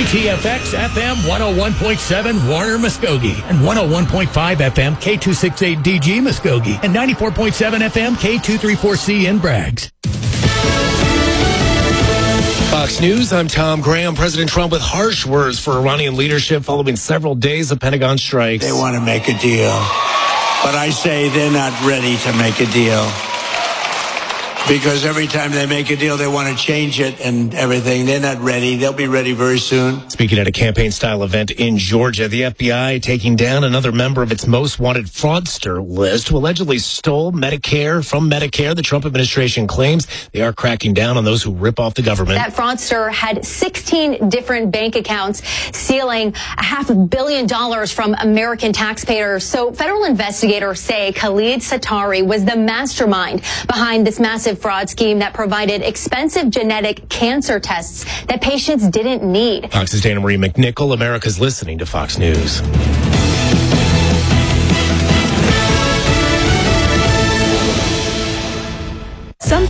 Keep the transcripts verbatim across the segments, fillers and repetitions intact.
T F X F M one oh one point seven Warner Muskogee and one oh one point five F M K two sixty-eight D G Muskogee and ninety-four point seven F M K two thirty-four C in Braggs. Fox News, I'm Tom Graham. President Trump with harsh words for Iranian leadership following several days of Pentagon strikes. They want to make a deal, but I say they're not ready to make a deal. Because every time they make a deal, they want to change it and everything. They're not ready. They'll be ready very soon. Speaking at a campaign-style event in Georgia, the F B I taking down another member of its most wanted fraudster list who allegedly stole Medicare from Medicare. The Trump administration claims they are cracking down on those who rip off the government. That fraudster had sixteen different bank accounts, stealing a half a billion dollars from American taxpayers. So federal investigators say Khalid Satari was the mastermind behind this massive fraud scheme that provided expensive genetic cancer tests that patients didn't need. Fox's Dana Marie McNichol. America's listening to Fox News. Some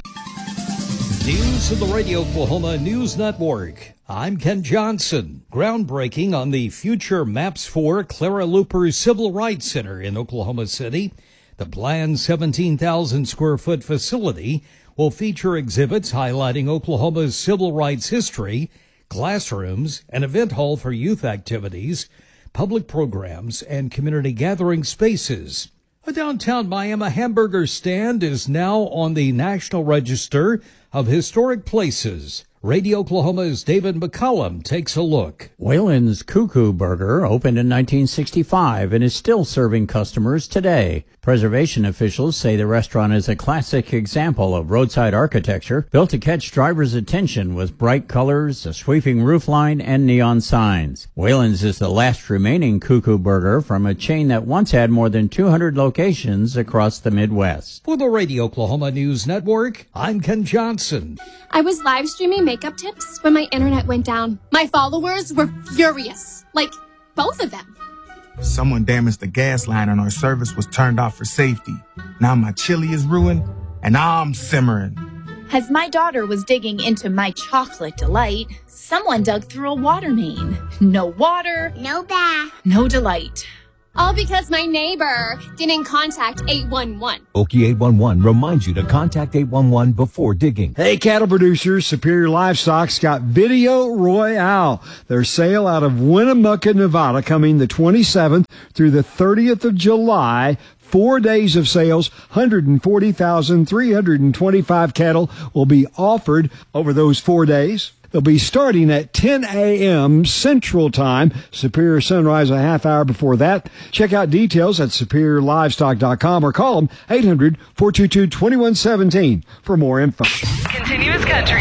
News of the Radio Oklahoma News Network. I'm Ken Johnson. Groundbreaking on the future Maps four Clara Luper Civil Rights Center in Oklahoma City. The planned seventeen thousand square foot facility will feature exhibits highlighting Oklahoma's civil rights history, classrooms, an event hall for youth activities, public programs, and community gathering spaces. A downtown Miami hamburger stand is now on the National Register of Historic Places. Radio Oklahoma's David McCollum takes a look. Whalen's Cuckoo Burger opened in nineteen sixty-five and is still serving customers today. Preservation officials say the restaurant is a classic example of roadside architecture built to catch drivers' attention with bright colors, a sweeping roofline, and neon signs. Whalen's is the last remaining Cuckoo Burger from a chain that once had more than two hundred locations across the Midwest. For the Radio Oklahoma News Network, I'm Ken Johnson. I was live streaming makeup tips when my internet went down. My followers were furious. Like, both of them. Someone damaged the gas line and our service was turned off for safety. Now my chili is ruined and I'm simmering. As my daughter was digging into my chocolate delight, someone dug through a water main. No water, no bath, no delight. All because my neighbor didn't contact eight one one. Okie eight one one reminds you to contact eight one one before digging. Hey, cattle producers, Superior Livestock's got Video Royale. Their sale out of Winnemucca, Nevada, coming the twenty-seventh through the thirtieth of July. Four days of sales, one hundred forty thousand three hundred twenty-five cattle will be offered over those four days. They'll be starting at ten a.m. Central Time. Superior Sunrise a half hour before that. Check out details at superior livestock dot com or call them eight hundred, four two two, two one one one seven for more info. Continuous Country.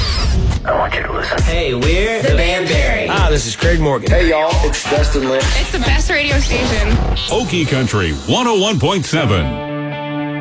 I want you to listen. Hey, we're the Band Berry. Ah, this is Craig Morgan. Hey, y'all, it's Dustin Lynch. It's the best radio station. Okie Country one oh one point seven.